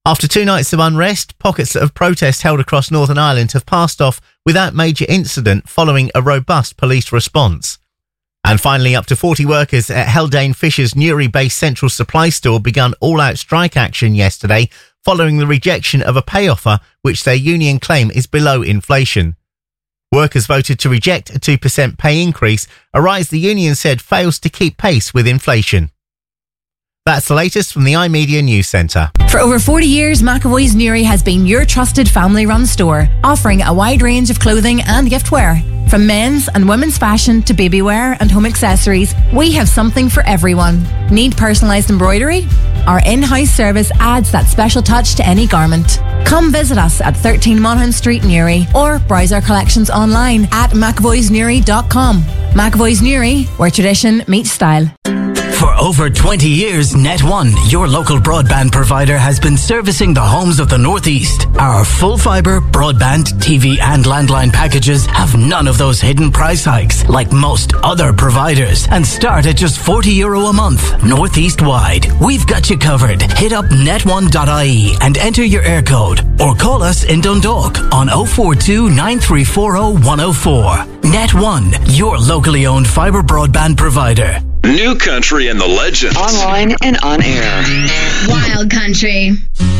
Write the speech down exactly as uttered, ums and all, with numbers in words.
After two nights of unrest, pockets of protest held across Northern Ireland have passed off without major incident following a robust police response. And finally, up to forty workers at Haldane Fisher's Newry-based central supply store began all-out strike action yesterday following the rejection of a pay offer which their union claim is below inflation. Workers voted to reject a two percent pay increase, a rise the union said fails to keep pace with inflation. That's the latest from the iMedia News Centre. For over forty years, McAvoy's Newry has been your trusted family-run store, offering a wide range of clothing and giftware. From men's and women's fashion to baby wear and home accessories, we have something for everyone. Need personalised embroidery? Our in-house service adds that special touch to any garment. Come visit us at thirteen Monaghan Street, Newry, or browse our collections online at mcavoys newry dot com. McAvoy's Newry, where tradition meets style. For over twenty years, Net one, your local broadband provider, has been servicing the homes of the Northeast. Our full fibre, broadband, T V and landline packages have none of those hidden price hikes like most other providers and start at just forty euro a month. Northeast wide, we've got you covered. Hit up net one dot I E and enter your air code or call us in Dundalk on oh four two, nine three four oh, one oh four. Net one, your locally owned fibre broadband provider. New country and the legends. Online and on air. Wild country.